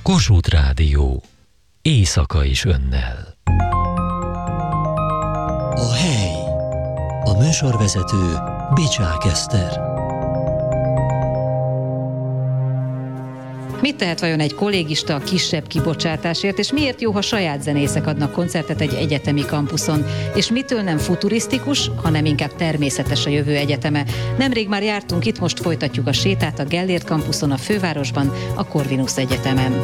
Kossuth Rádió. Éjszaka is önnel. A hely. A műsorvezető Bicsák Eszter. Mit tehet vajon egy kollégista a kisebb kibocsátásért, és miért jó, ha saját zenészek adnak koncertet egy egyetemi kampuszon? És mitől nem futurisztikus, hanem inkább természetes a jövő egyeteme? Nemrég már jártunk itt, most folytatjuk a sétát a Gellért kampuszon, a fővárosban, a Corvinus Egyetemen.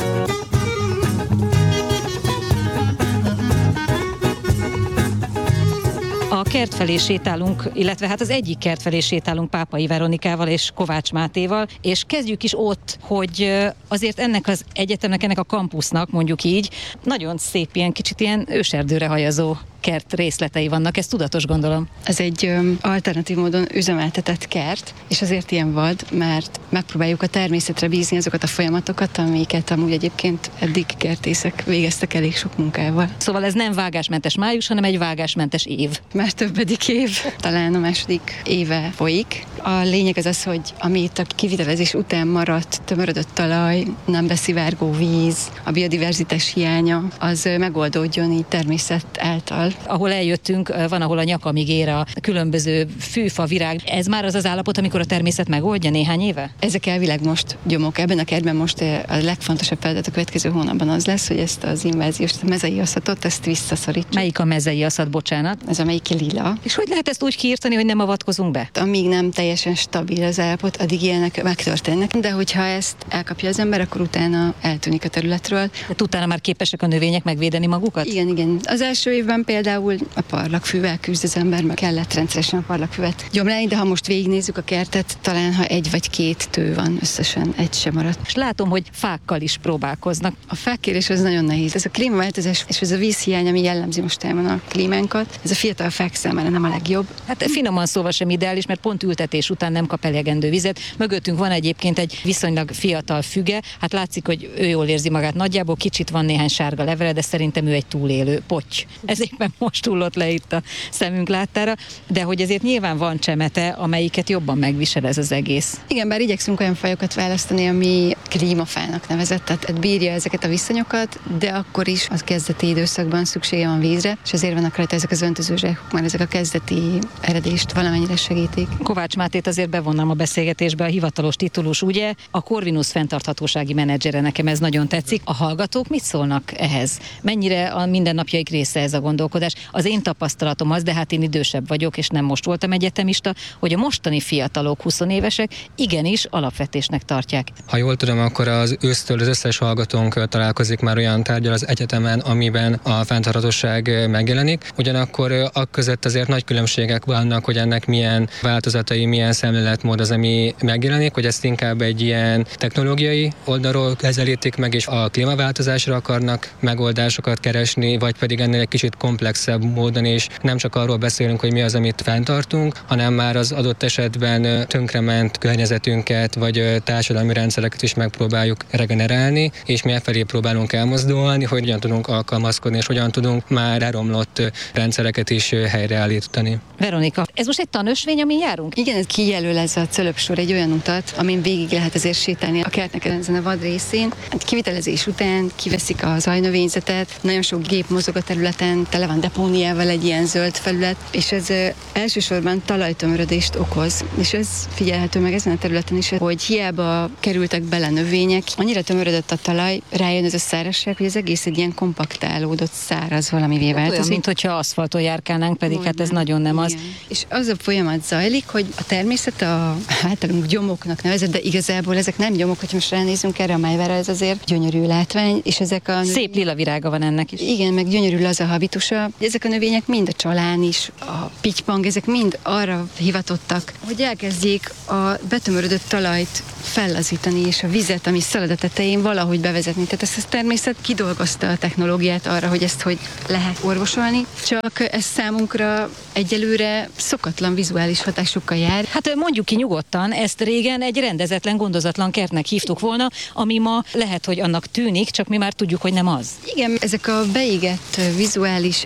A kert felé sétálunk, illetve hát az egyik kert felé sétálunk Pápai Veronikával és Kovács Mátéval, és kezdjük is ott, hogy azért ennek az egyetemnek, ennek a kampusznak, mondjuk így, nagyon szép, ilyen kicsit ilyen őserdőre hajazó kert részletei vannak, ez tudatos, gondolom. Ez egy alternatív módon üzemeltetett kert, és azért ilyen vad, mert megpróbáljuk a természetre bízni azokat a folyamatokat, amiket amúgy egyébként eddig kertészek végeztek elég sok munkával. Szóval ez nem vágásmentes május, hanem egy vágásmentes év. Már többedik év, talán a második éve folyik. A lényeg az, hogy amit a kivitelezés után maradt, tömörödött talaj, nem beszivárgó víz, a biodiverzitás hiánya, az megoldódjon így természet által. Ahol eljöttünk, van, ahol a nyakamig ér a különböző fűfa, virág. Ez már az az állapot, amikor a természet megoldja néhány éve? Ezek elvileg most gyomok. Ebben a kertben most a legfontosabb feladat a következő hónapban az lesz, hogy ezt az inváziós mezei aszatot, ezt visszaszorítsuk. Melyik a mezei aszat, bocsánat? Ez amelyik lila. És hogy lehet ezt úgy kiírtani, hogy nem avatkozunk be? Amíg nem teljesen stabil az állapot, addig ilyenek megtörténnek, de hogyha ezt elkapja az ember, akkor utána eltűnik a területről. De utána már képesek a növények megvédeni magukat? Igen. Az első évben például a parlagfűvel küzd az ember, meg kellett rendszeresen a parlagfüvet gyomlálni, de ha most végignézzük a kertet, talán ha egy vagy két tő van, összesen egy sem maradt. És látom, hogy fákkal is próbálkoznak. A fákkérés az nagyon nehéz. Ez a klímaváltozás és ez a vízhiány, ami jellemzi mostában a klímánkat, ez a fiatal fák számára nem a legjobb. Hát finoman szóval sem ideális, mert pont ültetés után nem kap elegendő vizet. Mögöttünk van egyébként egy viszonylag fiatal füge, hát látszik, hogy ő jól érzi magát nagyjából, kicsit van néhány sárga levele, de szerintem ő egy túlélő potty. Ez éppen most hullott le itt a szemünk láttára, de hogy ezért nyilván van csemete, amelyiket jobban megvisel ez az egész. Igen, bár igyekszünk olyan fajokat választani, ami klímafának nevezett, tehát bírja ezeket a viszonyokat, de akkor is az kezdeti időszakban szüksége van vízre, és azért vannak rajta ezek az öntözőzsákok, mert ezek a kezdeti eredést valamennyire segítik. Kovács Mátét azért bevonnám a beszélgetésbe, a hivatalos titulus, ugye? A Corvinus fenntarthatósági menedzsere, nekem ez nagyon tetszik. A hallgatók mit szólnak ehhez? Mennyire a mindennapjaik része ez a gondolkodás? Az én tapasztalatom az, de hát én idősebb vagyok, és nem most voltam egyetemista, hogy a mostani fiatalok, 20 évesek igenis alapvetésnek tartják. Ha jól tudom, akkor az ősztől az összes hallgatónk találkozik már olyan tárgyal az egyetemen, amiben a fenntarthatóság megjelenik. Ugyanakkor akközött azért nagy különbségek vannak, hogy ennek milyen változatai, milyen szemléletmód az, ami megjelenik, hogy ezt inkább egy ilyen technológiai oldalról közelítik meg, és a klímaváltozásra akarnak megoldásokat keresni, vagy pedig ennél egy kicsit komplexebb módon, és nem csak arról beszélünk, hogy mi az, amit fenntartunk, hanem már az adott esetben tönkrement környezetünket, vagy társadalmi rendszereket is megpróbáljuk regenerálni, és mi felé próbálunk elmozdulni, hogy hogyan tudunk alkalmazkodni, és hogyan tudunk már elromlott rendszereket is helyreállítani. Veronika, ez most egy tanösvény, amin járunk? Igen, ez kijelöl ez a cölöpsor egy olyan utat, amin végig lehet azért sétálni a kertnek ezen a vad részén. Kivitelezés után kiveszik a zajnövényzetet, nagyon sok gép mozog a területen, tele van depóniával egy ilyen zöld felület, és ez elsősorban talajtömörödést okoz. És ez figyelhető meg ezen a területen is, hogy hiába kerültek bele növények, annyira tömörödött a talaj, rájön ez a szárazság, hogy az egész egy ilyen kompaktálódott, száraz valamivé változik. Olyan, mint hogyha aszfalton járkálnánk, pedig hát ez nagyon nem az. És az a folyamat zajlik, hogy a természet a általunk gyomoknak nevezett, de igazából ezek nem gyomok, hogy most ránézünk erre a májvára, ez azért gyönyörű látvány, és ezek a szép lila virága van ennek is. Igen, meg gyönyörű az a habitusa. Ezek a növények mind a csalán is, a pitypang, ezek mind arra hivatottak, hogy elkezdjék a betömörödött talajt fellazítani, és a vizet, ami szalad a tetején, valahogy bevezetni. Tehát ezt a természet kidolgozta a technológiát arra, hogy ezt hogy lehet orvosolni, csak ez számunkra egyelőre szokatlan vizuális hatásokkal jár. Hát mondjuk ki nyugodtan, ezt régen egy rendezetlen, gondozatlan kertnek hívtuk volna, ami ma lehet, hogy annak tűnik, csak mi már tudjuk, hogy nem az. Igen, ezek a beégett vizuális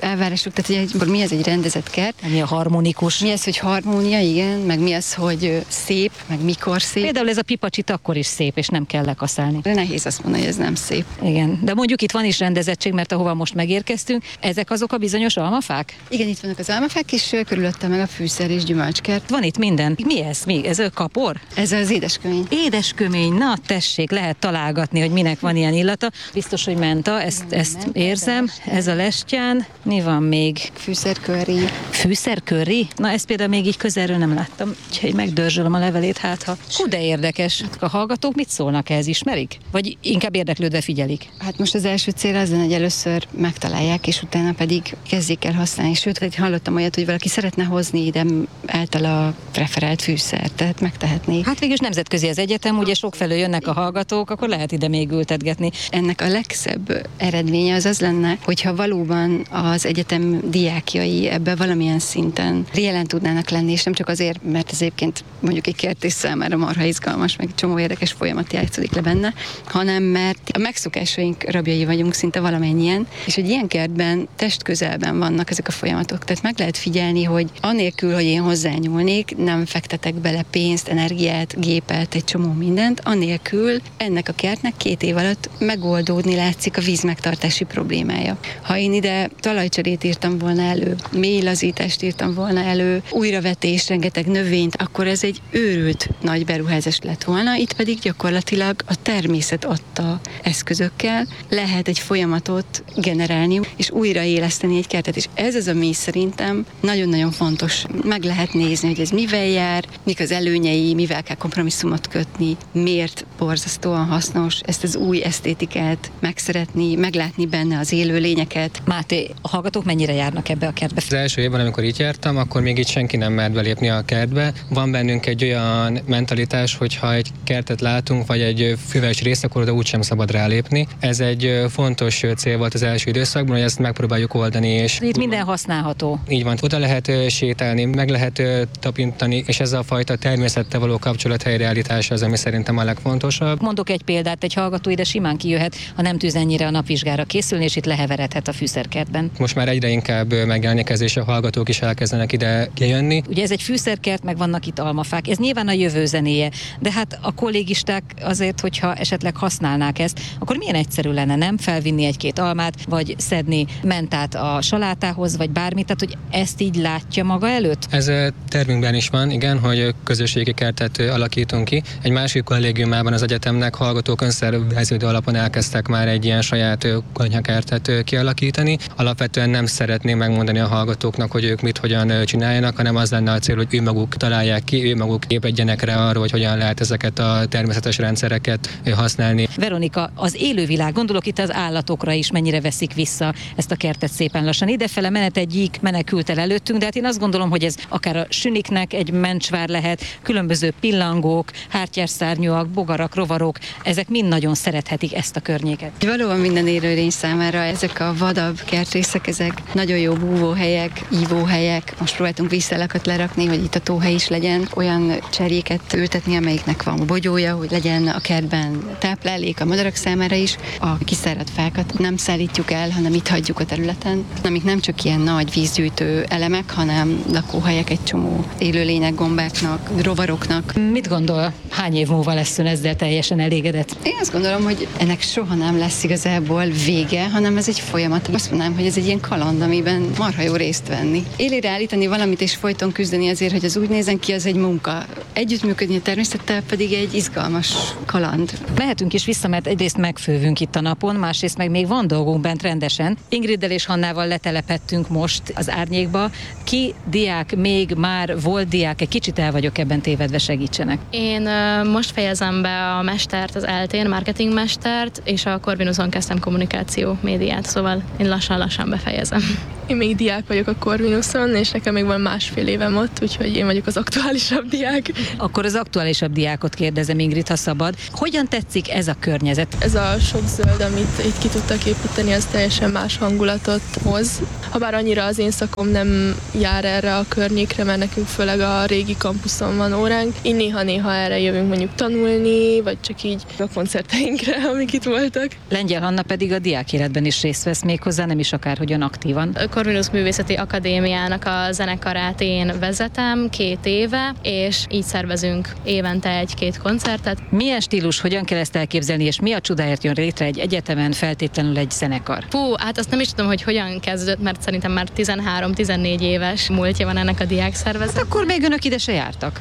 elvárások, tehát hogy mi az egy rendezett kert, Mi a harmonikus? mi az, hogy harmónia, igen, meg mi az, hogy szép, meg mikor szép. Például ez a pipacsit akkor is szép, és nem kell lekaszálni. De nehéz azt mondani, hogy ez nem szép. Igen, de mondjuk itt van is rendezettség, mert ahova most megérkeztünk, ezek azok a bizonyos almafák? Igen, itt vannak az almafák, és körülötte meg a fűszer és gyümölcskert. Van itt minden. Mi ez? Mi? Ez a kapor? Ez az édeskömény. Édeskömény, na tessék, lehet találgatni, hogy minek van ilyen illata. Biztos, hogy menta, ezt érzem. Ez a lestján. Mi van még? Fűszerkörri. Fűszerkörri? Na ezt például még így közelről nem láttam, úgyhogy megdörzsölöm a levelét, hát ha. Hú, de érdekes. A hallgatók mit szólnak ehhez, ismerik? Vagy inkább érdeklődve figyelik? Hát most az első cél az lenne, hogy először megtalálják, és utána pedig kezdjék el használni. Sőt, hogy hallottam olyat, hogy valaki szeretne hozni ide általa preferált fűszert, tehát megtehetné. Hát végülis nemzetközi az egyetem, ugye sokfelől jönnek a hallgatók, akkor lehet ide még ültetgetni. Ennek a legszebb eredménye az lenne, hogyha valóban az egyetem diákjai ebbe valamilyen szinten jelen tudnának lenni, és nem csak azért, mert ez egyébként mondjuk egy kertész számára marha izgalmas, meg csomó érdekes folyamat játszódik le benne, hanem mert a megszokásaink rabjai vagyunk szinte valamennyien, és egy ilyen kertben testközelben vannak ezek a folyamatok. Tehát meg lehet figyelni, hogy anélkül, hogy én hozzányúlnék, nem fektetek bele pénzt, energiát, gépet, egy csomó mindent, anélkül ennek a kertnek 2 év alatt megoldódni látszik a vízmegtartási problémája. Ha én ide talajcserét írtam volna elő, mélylazítást írtam volna elő, újravetés, rengeteg növényt, akkor ez egy őrült nagy beruházás lett volna, itt pedig gyakorlatilag a természet adta eszközökkel lehet egy folyamatot generálni, és újraéleszteni egy kertet, és ez az, ami szerintem nagyon-nagyon fontos. Meg lehet nézni, hogy ez mivel jár, mik az előnyei, mivel kell kompromisszumot kötni, miért borzasztóan hasznos ezt az új esztétikát megszeretni, meglátni benne az élő lényeket. Máté, a hallgatók mennyire járnak ebbe a kertbe? Az első évben, amikor itt jártam, akkor még itt senki nem mert belépni a kertbe. Van bennünk egy olyan mentalitás, hogy ha egy kertet látunk, vagy egy füves részt, akkor oda úgysem szabad rálépni. Ez egy fontos cél volt az első időszakban, hogy ezt megpróbáljuk oldani. És Itt minden használható. így van, oda lehet sétálni, meg lehet tapintani, és ez a fajta természettel való kapcsolat helyreállítása az, ami szerintem a legfontosabb. Mondok egy példát, egy hallgató ide simán kijöhet, ha nem tűz ennyire a napvizsgára készülni, és itt leheveredhet a fűszerkertben. Most már egyre inkább megjelenik ez, és a hallgatók is elkezdenek ide jönni. Ugye ez egy fűszerkert, meg vannak itt almafák. Ez nyilván a jövő zenéje, de hát a kollégisták azért, hogyha esetleg használnák ezt, akkor milyen egyszerű lenne, nem felvinni 1-2 almát, vagy szedni mentát a salátához, vagy bármit, tehát hogy ezt így látja maga előtt? Ez tervünkben is van, igen, hogy közösségi kertet alakítunk ki. Egy másik kollégiumában az egyetemnek hallgatók önszerveződő alapon elkezdtek már egy ilyen saját konyhakertet kialakítani. Alapvetően nem szeretném megmondani a hallgatóknak, hogy ők mit hogyan csináljanak, hanem az lenne a cél, hogy ő maguk találják ki, ő maguk épedjenek rá arra, hogy hogyan lehet ezeket a természetes rendszereket használni. Veronika, az élővilág, gondolok itt az állatokra is, mennyire veszik vissza ezt a kertet szépen lassan. Idefele menet egy gyík menekült el előttünk, de hát én azt gondolom, hogy ez akár a süniknek egy mencsvár lehet, különböző pillangók, hártyásszárnyúak, bogarak, rovarok, ezek mind nagyon szerethetik ezt a környéket. Valóban minden élőlény számára ezek a vadabb kertrészek, ezek nagyon jó búvóhelyek, ívóhelyek. Most próbáltunk vízszállakat lerakni, hogy itt a tóhely is legyen, olyan cserjéket ültetni, amelyiknek van bogyója, hogy legyen a kertben táplálék a madarak számára is. A kiszáradt fákat nem szállítjuk el, hanem itt hagyjuk a területen, amik nem csak ilyen nagy vízgyűjtő elemek, hanem lakóhelyek egy csomó élőlények, gombáknak, rovaroknak. Mit gondol, hány év múlva lesz ön ezzel teljesen elégedett? Én azt gondolom, hogy ennek soha nem lesz igazából vége, hanem ez egy folyamat. Azt mondanám, hogy ez egy ilyen kaland, amiben marha jó részt venni. Élére állítani valamit és folyton küzdeni azért, hogy az úgy nézen ki, az egy munka. Együttműködni a természettel pedig egy izgalmas kaland. Mehetünk is vissza, mert egyrészt megfővünk itt a napon, másrészt meg még van dolgunk bent rendesen. Ingriddel és Hannával letelepettünk most az árnyékba. Ki diák, még már volt diák, egy kicsit el vagyok ebben tévedve, segítsenek. Én most fejezem be a mestert, az eltén, marketingmestert, és a Corvinuson kezdtem kommunikáció médiát, szóval én lassan-lassan befejezem. Én még diák vagyok a Corvinuson, és nekem még van 1,5 évem ott, úgyhogy én vagyok az aktuálisabb diák. Akkor az aktuálisabb diákot kérdezem, Ingrid, ha szabad. Hogyan tetszik ez a környezet? Ez a sok zöld, amit itt ki tudtak építeni, az teljesen más hangulatot hoz. Habár annyira az én szakom nem jár erre a környékre, mert nekünk főleg a régi kampuszon van óránk. Így néha-néha erre jövünk mondjuk tanulni, vagy csak így a koncerteinkre, amik itt voltak. Lengyel Hanna pedig a diák életben is részt vesz, méghozzá nem is akárhogyan aktívan. A Corvinus Művészeti Akadémiának a zenekarát én vezetem 2 éve, és így szervezünk évente 1-2 koncertet. Milyen stílus, hogyan kell ezt elképzelni, és mi a csodáért jön létre egy egyetemen feltétlenül egy zenekar? Hát azt nem is tudom, hogy hogyan kezdődött, mert szerintem már 13-14 éves múltja van ennek a diákszervezet. Akkor még önök ide se jártak?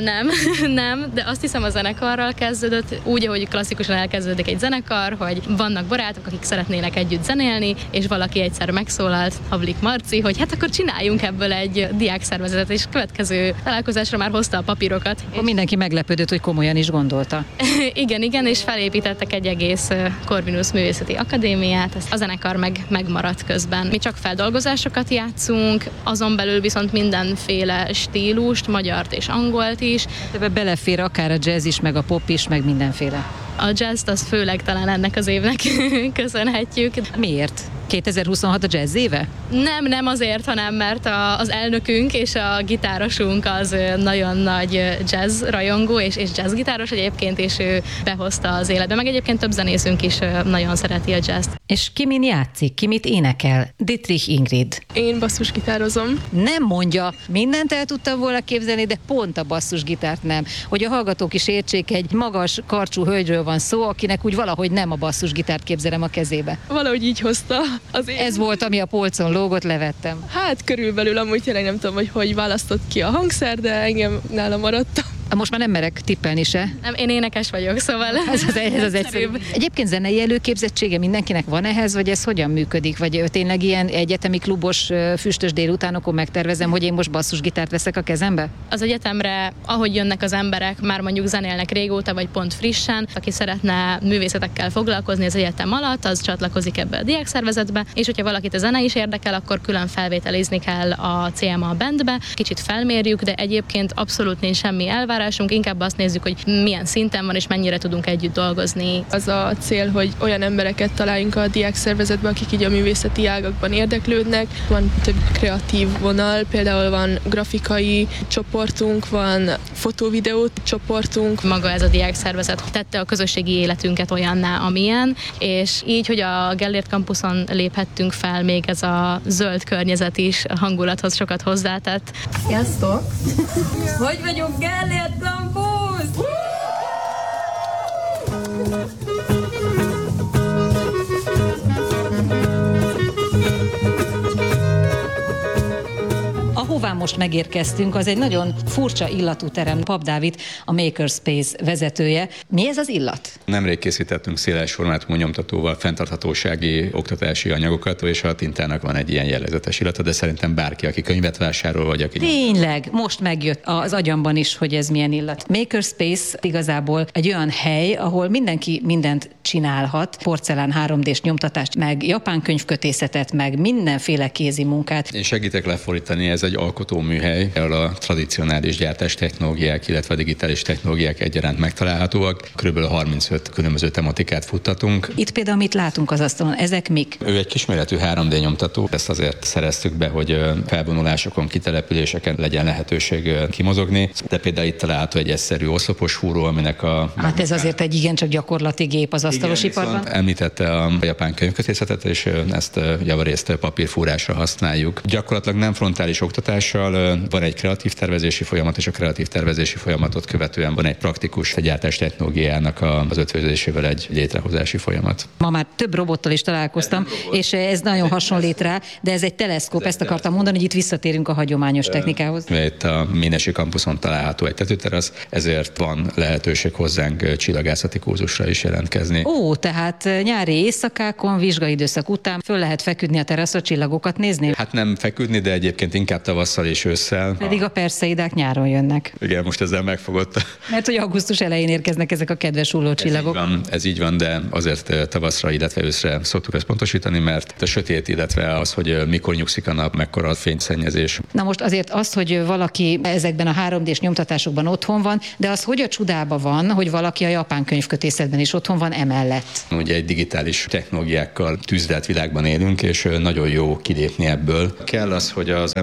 Nem, de azt hiszem a zenekarral kezdődött, úgy, ahogy klasszikusan elkezdődik egy zenekar, hogy vannak barátok, akik szeretnének együtt zenélni, és valaki egyszer megszólalt, Havlik Marci, hogy hát akkor csináljunk ebből egy diákszervezetet, és következő találkozásra már hozta a papírokat. Akkor mindenki meglepődött, hogy komolyan is gondolta. Igen, és felépítettek egy egész Corvinus Művészeti Akadémiát, a zenekar megmaradt közben. Mi csak feldolgozásokat játszunk, azon belül viszont mindenféle stílust, magyart és angolt is. Ebbe belefér akár a jazz is, meg a pop is, meg mindenféle. A jazzt az főleg talán ennek az évnek köszönhetjük. Miért? 2026 a jazz éve? Nem azért, hanem mert az elnökünk és a gitárosunk az nagyon nagy jazz rajongó és jazz gitáros egyébként, és ő behozta az életbe. Meg egyébként több zenészünk is nagyon szereti a jazzt. És ki min játszik, ki mit énekel? Dietrich Ingrid. Én basszusgitározom. Nem mondja, mindent el tudtam volna képzelni, de pont a basszusgitárt nem. Hogy a hallgatók is értsék, egy magas, karcsú hölgyről van szó, akinek úgy valahogy nem a basszusgitárt képzelem a kezébe. Valahogy így hozta az én. Ez volt, ami a polcon lógott, levettem. Hát körülbelül amúgy tényleg nem tudom, hogy választott ki a hangszer, de engem nála maradt. Most már nem merek tippelni se. Nem, én énekes vagyok, szóval Ez az egyszerűbb. Egyébként zenei előképzettsége mindenkinek van ehhez, vagy ez hogyan működik? Vagy tényleg ilyen egyetemi klubos füstös délutánokon megtervezem, hogy én most basszusgitárt veszek a kezembe? Az egyetemre, ahogy jönnek az emberek, már mondjuk zenélnek régóta, vagy pont frissen, aki szeretne művészetekkel foglalkozni az egyetem alatt, az csatlakozik ebbe a diákszervezetbe, és hogyha valakit a zene is érdekel, akkor külön felvételizni kell a CMA bandbe, kicsit felmérjük, de egyébként abszolút nincs semmi elvárás, inkább azt nézzük, hogy milyen szinten van, és mennyire tudunk együtt dolgozni. Az a cél, hogy olyan embereket találjunk a diákszervezetben, akik így a művészeti ágakban érdeklődnek. Van több kreatív vonal, például van grafikai csoportunk, van fotóvideó csoportunk. Maga ez a diákszervezet tette a közösségi életünket olyanná, amilyen, és így, hogy a Gellért campuson léphettünk fel, még ez a zöld környezet is a hangulathoz sokat hozzátett. Sziasztok! Hogy vagyunk, Gellért Campus? Ahová most megérkeztünk, az egy nagyon furcsa illatú terem. Pap Dávid, a Makerspace vezetője. Mi ez az illat? Nemrég készítettünk széles formátumú nyomtatóval fenntarthatósági oktatási anyagokat, és a Tintának van egy ilyen jellegzetes illata, de szerintem bárki, aki könyvet vásárol, vagy aki... Tényleg, most megjött az agyamban is, hogy ez milyen illat. Makerspace igazából egy olyan hely, ahol mindenki mindent csinálhat, porcelán 3D-s nyomtatást, meg japán könyvkötészetet, meg mindenféle kézi munkát. Én segítek lefordítani, ez egy alkotóműhely, ahol a tradicionális gyártás technológiák, illetve a digitális technológiák egyaránt megtalálhatóak. Körülbelül 35 különböző tematikát futtatunk. Itt például mit látunk az asztalon? Ezek mik? Ő egy kisméretű 3D nyomtató. Ezt azért szereztük be, hogy felvonulásokon, kitelepüléseken legyen lehetőség kimozogni. De például itt található egy egyszerű oszlopos fúró, aminek a... Hát ez azért egy igencsak gyakorlati gép az asztalos iparban. Említette a japán könyvkötészetet, és ezt javarészt papírfúrásra használjuk. Gyakorlatilag nem frontális oktatással, van egy kreatív tervezési folyamat, és a kreatív tervezési folyamatot követően van egy praktikus gyártás technológiának az ötvözésével egy létrehozási folyamat. Ma már több robottal is találkoztam, és ez nagyon hasonlít rá, de ez egy teleszkóp, ezt akartam mondani, hogy itt visszatérünk a hagyományos technikához. Itt a Ménesi campuson található egy tetőterasz, ezért van lehetőség hozzánk csillagászati kurzusra is jelentkezni. Ó, tehát nyári éjszakákon, vizsgaidőszak után föl lehet feküdni a teraszra, csillagokat nézni? Hát nem feküdni, de egyébként inkább tavasszal és ősszel. Pedig a perseidák nyáron jönnek. Igen, most ezzel megfogott. Mert hogy augusztus elején érkeznek ezek a kedves hulló csillagok. Ez így van, de azért tavaszra, illetve őszre szoktuk ezt pontosítani, mert a sötét, illetve az, hogy mikor nyugszik a nap, mekkora a fényszennyezés. Na most azért azt, hogy valaki ezekben a 3D-s nyomtatásokban otthon van, de az hogy a csodában van, hogy valaki a japán könyvkötészetben is otthon van emellett? Ugye egy digitális technológiákkal tűzlelt világban élünk, és nagyon jó kilépni ebből. Kell az, hogy az ember a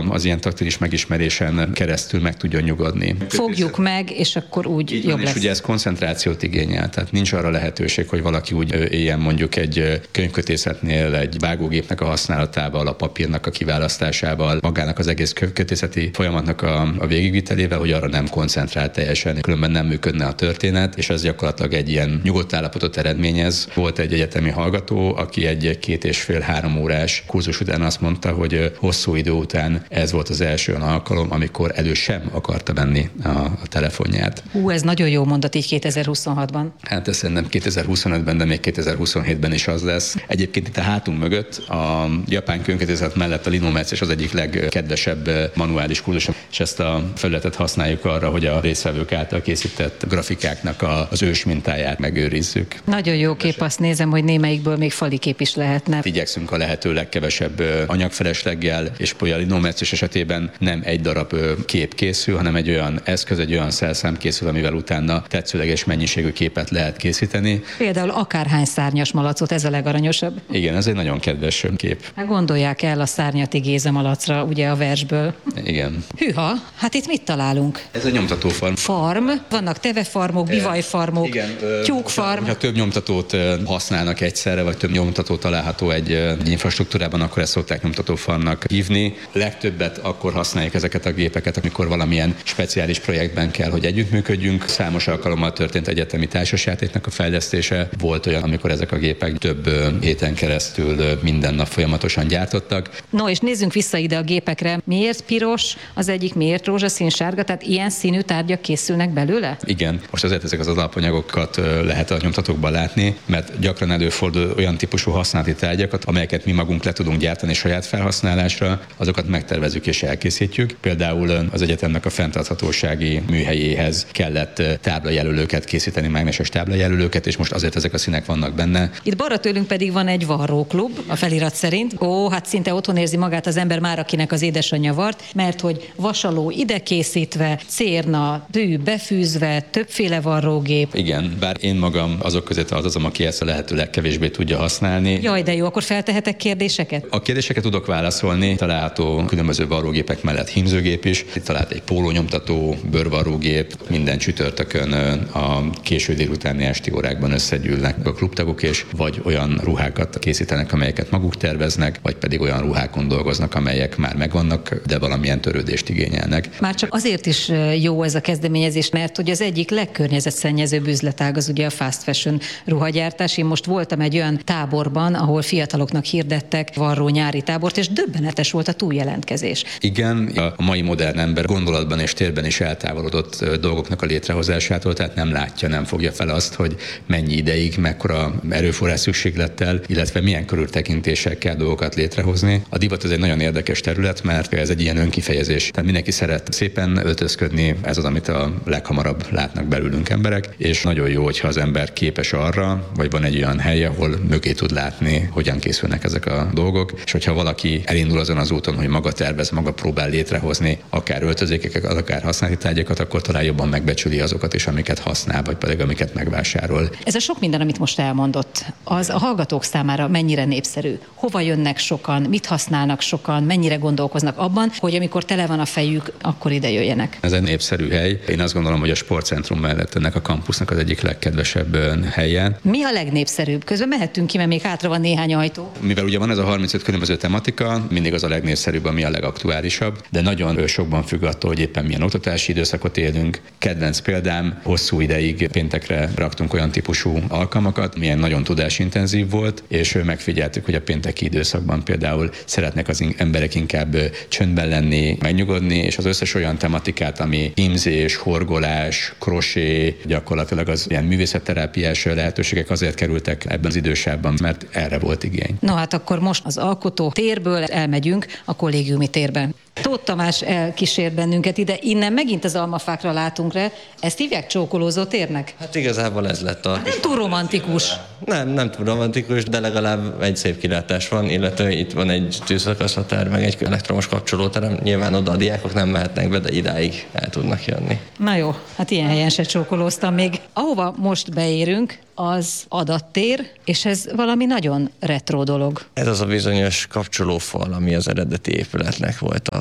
az ilyen taktilis megismerésen keresztül meg tudjon nyugodni. Fogjuk meg, és akkor úgy így jobb van, lesz. És ugye ez koncentrációt igényel, tehát nincs arra lehetőség, hogy valaki úgy éljen mondjuk egy könyvkötészetnél egy vágógépnek a használatával, a papírnak a kiválasztásával, magának az egész kötészeti folyamatnak a végigvitelével, hogy arra nem koncentrál teljesen, különben nem működne a történet, és ez gyakorlatilag egy ilyen nyugodt állapotot eredményez. Volt egy egyetemi hallgató, aki egy 2,5-3 órás kurzus után azt mondta, hogy hosszú idő után ez volt az első alkalom, amikor elő sem akarta venni a telefonját. Ez nagyon jó mondat így 2026-ban. Hát ez szerintem 2025-ben, de még 2027-ben is az lesz. Egyébként itt a hátunk mögött a japán könyvkötészet mellett a Linometsz az egyik legkedvesebb manuális kurzus, és ezt a felületet használjuk arra, hogy a résztvevők által készített grafikáknak az ős mintáját megőrizzük. Nagyon jó kép, azt nézem, hogy némelyikből még falikép is lehetne. Igyekszünk a lehető legkevesebb anyagfelesleggel, és a Linometsz esetében nem egy darab kép készül, hanem egy olyan eszköz, egy olyan szerszám készül, amivel utána tetszőleges mennyiségű képet lehet készíteni. Például akárhány szárnyas malacot, ez a legaranyosabb. Igen, ez egy nagyon kedves kép. Hát gondolják el a Szárnyati Géza malacra, ugye a versből. Igen. Hűha, hát itt mit találunk? Ez a nyomtatófarm. Farm, vannak tevefarmok, bivajfarmok, Igen, tyúkfarm. Ha több nyomtatót használnak egyszerre, vagy több nyomtató található egy infrastruktúrában, akkor ezt szokták nyomtatófarmnak hívni. Legtöbbet akkor használjuk ezeket a gépeket, amikor valamilyen speciális projektben kell, hogy együttműködjünk. Számos alkalommal történt egyetemi társasjátéknak a fejlesztése. Volt olyan, amikor ezek a gépek több héten keresztül minden nap folyamatosan gyártottak. No, és nézzünk vissza ide a gépekre. Miért piros az egyik, miért rózsaszín, sárga? Tehát ilyen színű tárgyak készülnek belőle? Igen, most azért ezek az alapanyagokat lehet a nyomtatókban látni, mert gyakran előfordul olyan típusú használati tárgyakat, amelyeket mi magunk le tudunk gyártani saját felhasználásra, azokat megtervezzük és elkészítjük. Például az egyetemnek a fenntarthatósági műhelyéhez kellett táblajelölőket készíteni, mágneses táblajelölőket, és most azért ezek a színek vannak benne. Itt balra tőlünk pedig van egy varróklub, a felirat szerint. Hát szinte otthon érzi magát az ember már, akinek az édesanyja vart, mert hogy vasaló ide készítve, cérna, tű befűzve, többféle varrógép. Igen, bár én magam azok közé tartozom, aki ezt a lehető legkevésbé tudja használni. Jaj, de jó, akkor feltehetek kérdéseket? A kérdéseket tudok válaszolni, található különböző varrógépek mellett hímzőgép is. Itt talált egy pólónyomtató, bőrvarrógép, minden csütörtökön a késő délutáni esti órákban összegyűlnek a klubtagok, és vagy olyan ruhákat készítenek, amelyeket maguk terveznek, vagy pedig olyan ruhákon dolgoznak, amelyek már megvannak, de valamilyen törődést igényelnek. Már csak azért is jó ez a kezdeményezés, mert hogy az egyik legkörnyezetszennyezőbb üzletág az ugye a fast fashion ruhagyártás. Én most voltam egy olyan táborban, ahol fiataloknak hirdettek varró nyári tábort, és döbbenetes volt a túljelentkezés. Igen, a mai modern ember gondolatban és térben is eltávolodott dolgoknak a létrehozásától, tehát nem látja, nem fogja fel azt, hogy mennyi ideig, mekkora erőforrás szükséglettel, illetve milyen körültekintéssel kell dolgokat létrehozni. A divat ez egy nagyon érdekes terület, mert ez egy ilyen önkifejezés. Tehát mindenki szeret szépen öltözködni, ez az, amit a leghamarabb látnak belőlünk emberek, és nagyon jó, hogyha az ember képes arra, vagy van egy olyan hely, ahol mögé tud látni, hogyan készülnek ezek a dolgok, és hogyha valaki elindul azon az úton, hogy maga tervez, maga próbál létrehozni akár öltözékeket, akár használati tárgyakat, akkor talán jobban megbecsüli azokat is, amiket használ, vagy pedig amiket megvásárol. Ez a sok minden, amit most elmondott, az a hallgatók számára mennyire népszerű? Hova jönnek sokan, mit használnak sokan, mennyire gondolkoznak abban, hogy amikor tele van a fejük, akkor ide jöjjenek? Ez egy népszerű hely. Én azt gondolom, hogy a sportcentrum mellett ennek a kampusznak az egyik legkedvesebb helye. Mi a legnépszerűbb? Közben mehetünk ki, mert még hátra van néhány ajtó. Mivel ugye van ez a 35 különböző tematika, mindig az a legnépszerűbb, ami a legaktuálisabb, de nagyon sokban függ attól, hogy éppen milyen oktatási időszakot élünk. Kedvenc példám, hosszú ideig péntekre raktunk olyan típusú alkalmakat, milyen nagyon tudásintenzív volt, és megfigyeltük, hogy a pénteki időszakban például szeretnek az emberek inkább csöndben lenni, megnyugodni, és az összes olyan tematikát, ami hímzés, horgolás, krosé, gyakorlatilag az ilyen művészetterápiás lehetőségek azért kerültek ebben az idősávban, mert erre volt igény. No hát akkor most az alkotó térből elmegyünk a kollégiumi térbe. Tóth Tamás elkísért bennünket ide, innen megint az almafákra látunk rá. Ezt hívják csókolózó térnek? Hát igazából ez lett a... Nem túl romantikus. Nem túl romantikus, de legalább egy szép kilátás van, illetve itt van egy tűzszakaszhatár, meg egy elektromos kapcsolóterem. Nyilván oda a diákok nem mehetnek be, de idáig el tudnak jönni. Na jó, hát ilyen helyen se csókolóztam még. Ahova most beérünk, az adattér, és ez valami nagyon retro dolog. Ez az a bizonyos kapcsolófal, ami az eredeti épületnek volt a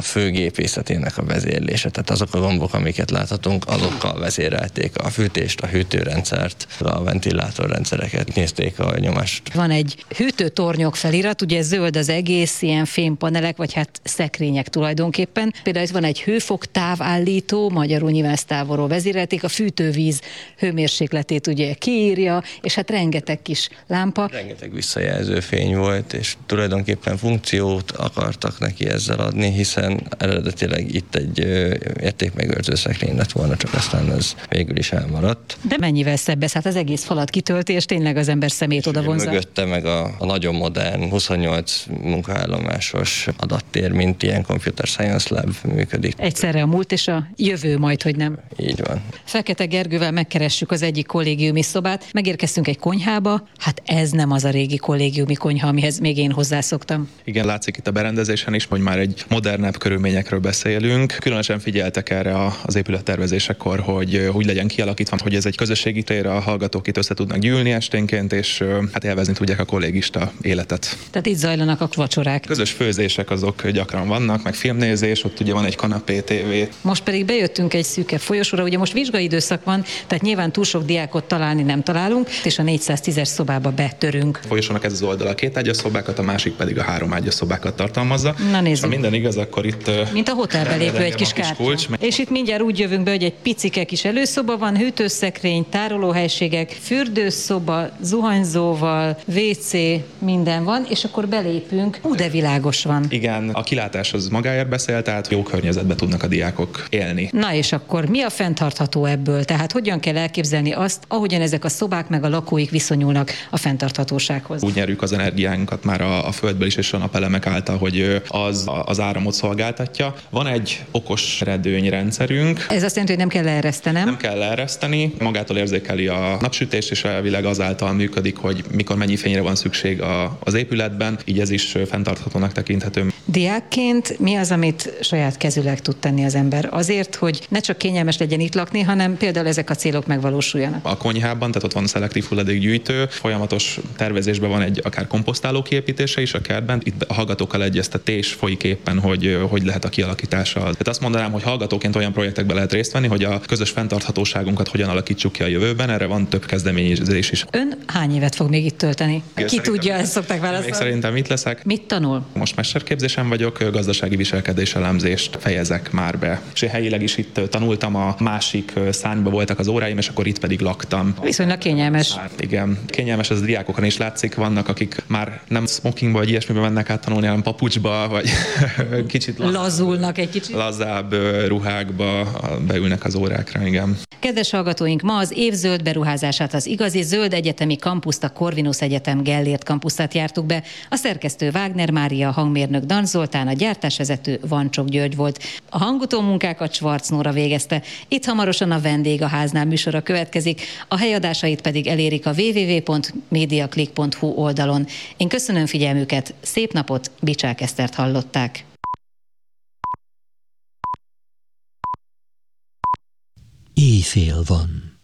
fő gépészetének a vezérlése. Tehát azok a gombok, amiket láthatunk, azokkal vezérelték a fűtést, a hűtőrendszert, a ventilátorrendszereket, nézték a nyomást. Van egy hűtőtornyok felirat, ugye zöld az egész, ilyen fémpanelek, vagy hát szekrények tulajdonképpen. Például ez van egy hőfok távállító, magyarul nyilván ezt távolról vezérelték, a fűtővíz hőmérsékletét ugye kiírja, és hát rengeteg kis lámpa. Rengeteg visszajelző fény volt, és tulajdonképpen funkciót akartak neki ezzel adni, hiszen eredetileg itt egy értékmegőrző szekrény lett volna, csak aztán ez végül is elmaradt. De mennyivel szebb ez? Hát az egész falat kitölti, és tényleg az ember szemét oda vonzza. Mögötte meg a nagyon modern 28 munkaállomásos adattér, mint ilyen Computer Science Lab működik. Egyszerre a múlt és a jövő majd, hogy nem. Így van. Fekete Gergővel megkeressük az egyik kollégiumi szobát, megérkeztünk egy konyhába, hát ez nem az a régi kollégiumi konyha, amihez még én hozzászoktam. Igen, látszik itt a berendezésen is, hogy már egy modernebb körülményekről beszélünk. Különösen figyeltek erre az épülettervezésekor, hogy úgy legyen kialakítva, hogy ez egy közösségi tér, a hallgatók itt össze tudnak gyűlni esténként, és hát élvezni tudják a kollégista életet. Tehát itt zajlanak a vacsorák. Közös főzések azok gyakran vannak, meg filmnézés, ott ugye van egy kanapé, tévé. Most pedig bejöttünk egy szűkebb folyosóra, ugye most vizsgai időszak van, tehát nyilván túl sok diákot találni nem találunk, és a 410-es szobába betörünk. A folyosónak ez az oldala 2 ágyas szobákat, a másik pedig a 3 ágyas szobákat tartalmazza. Na nézzük. Ha minden igaz, akkor itt mint a hotelbe lépő egy kis kártya. És itt mindjárt úgy jövünk be, hogy egy picike kis előszoba van, hűtőszekrény, tárolóhelyiségek, fürdőszoba, zuhanyzóval, WC, minden van, és akkor belépünk. De világos van. Igen, a kilátás az magáért beszél, tehát jó környezetben tudnak a diákok élni. Na és akkor mi a fenntartható ebből? Tehát hogyan kell elképzelni azt, ahogyan ezek a szobák meg a lakóik viszonyulnak a fenntarthatósághoz? Úgy nyerjük az energiánkat már a földből is és a napelemek által, hogy az áramot szolgáltatja. Van egy okos redőnyrendszerünk. Ez azt jelenti, hogy nem kell leeresztenem? Nem kell leereszteni, magától érzékeli a napsütést, és elvileg azáltal működik, hogy mikor mennyi fényre van szükség az épületben, így ez is fenntarthatónak tekinthető. Diákként mi az, amit saját kezüleg tud tenni az ember? Azért, hogy ne csak kényelmes legyen itt lakni, hanem például ezek a célok megvalósuljanak. A konyhában, tehát ott van szelektív hulladékgyűjtő, folyamatos tervezésben van egy akár komposztáló kiépítése is a kertben. Itt a hallgatókkal egyeztetés folyik éppen, hogy lehet a kialakítása. Tehát azt mondanám, hogy hallgatóként olyan projektekben lehet részt venni, hogy a közös fenntarthatóságunkat hogyan alakítsuk ki a jövőben. Erre van több kezdeményezés is. Ön hány évet fog még itt tölteni? Ki tudja, ezt szokták válaszolni. Még szerintem itt leszek. Mit tanul? Most mesterképzésen vagyok, gazdasági viselkedés elemzést fejezek már be. És én helyileg is itt tanultam, a másik szárnyba voltak az óráim, és akkor itt pedig laktam. Viszonylag kényelmes. Hát igen, kényelmes, ez a diákokon is látszik, vannak, akik már nem smokingba vagy ilyesmiben mennek át tanulni, hanem papucsba, vagy kicsit lazulnak egy kicsit. Lazább ruhákba beülnek az órákra, igen. Kedves hallgatóink, ma az év zöld beruházását, az igazi zöld egyetemi kampuszt, a Corvinus Egyetem Gellért kampuszát jártuk be. A szerkesztő Wagner Mária, a hangmérnök Dan Zoltán, a gyártásvezető Vancsok György volt. A hangutó munkákat Schwarz Nóra végezte. Itt hamarosan a Vendég a háznál műsora következik, a helyadásait pedig elérik a www.mediaclick.hu oldalon. Én köszönöm figyelmüket, szép napot, Bicsák Esztert hallották. Éjfél van.